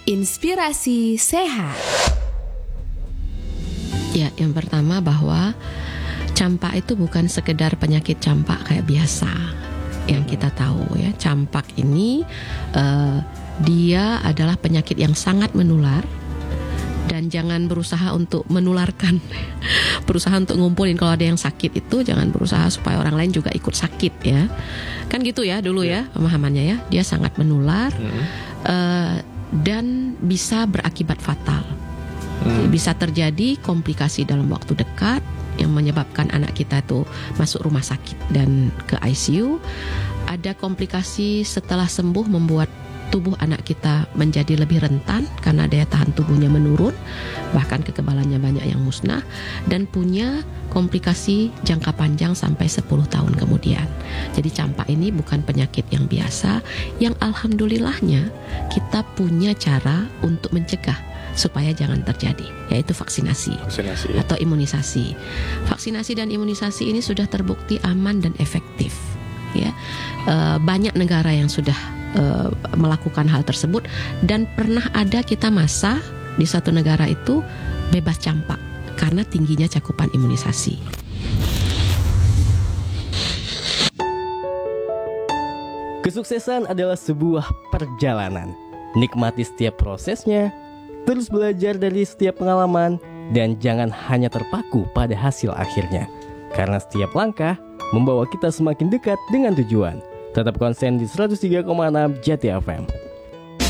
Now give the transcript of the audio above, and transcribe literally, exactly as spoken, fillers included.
Inspirasi sehat. Ya, yang pertama bahwa campak itu bukan sekedar penyakit campak kayak biasa yang kita tahu ya. Campak ini uh, dia adalah penyakit yang sangat menular. Dan jangan berusaha untuk menularkan, berusaha untuk ngumpulin. Kalau ada yang sakit itu jangan berusaha supaya orang lain juga ikut sakit ya. Kan gitu ya dulu ya pemahamannya ya. Dia sangat menular hmm. uh, dan bisa berakibat fatal. Hmm. Bisa terjadi komplikasi dalam waktu dekat yang menyebabkan anak kita itu masuk rumah sakit dan ke I C U. Ada komplikasi setelah sembuh membuat tubuh anak kita menjadi lebih rentan karena daya tahan tubuhnya menurun, bahkan kekebalannya banyak yang musnah, dan punya komplikasi jangka panjang sampai sepuluh tahun kemudian. Jadi campak ini bukan penyakit yang biasa, yang alhamdulillahnya kita punya cara untuk mencegah supaya jangan terjadi, yaitu vaksinasi, vaksinasi atau imunisasi. Vaksinasi dan imunisasi ini sudah terbukti aman dan efektif. Ya, e, banyak negara yang sudah e, melakukan hal tersebut, dan pernah ada kita masa di suatu negara itu bebas campak karena tingginya cakupan imunisasi. Kesuksesan adalah sebuah perjalanan. Nikmati setiap prosesnya, terus belajar dari setiap pengalaman, dan jangan hanya terpaku pada hasil akhirnya. Karena setiap langkah membawa kita semakin dekat dengan tujuan. Tetap konsen di seratus tiga koma enam Jati F M.